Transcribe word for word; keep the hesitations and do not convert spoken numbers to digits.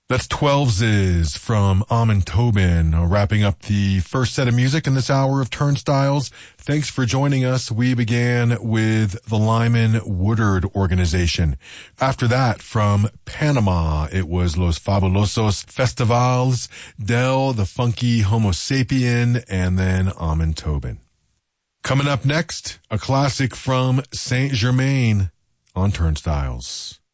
That's twelves from Amin Tobin, uh, wrapping up the first set of music in this hour of Turnstiles. Thanks for joining us. We began with the Lyman Woodard Organization. After that, from Panama, it was Los Fabulosos Festivals, Del, the Funky Homo Sapien, and then Amin Tobin. Coming up next, a classic from Saint Germain on Turnstiles.